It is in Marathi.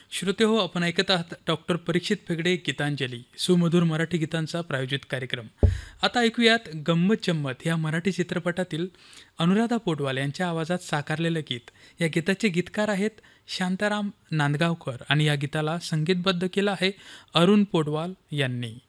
श्रोते हो, आपण ऐकत आहात डॉक्टर परीक्षित फेगडे गीतांजली सुमधुर मराठी गीतांचा प्रायोजित कार्यक्रम. आता ऐकूयात गंमत जम्मत या मराठी चित्रपटातील अनुराधा पौडवाल यांच्या आवाजात साकारलेलं गीत. या गीताचे गीतकार आहेत शांताराम नांदगावकर आणि या गीताला संगीतबद्ध केलं आहे अरुण पौडवाल यांनी.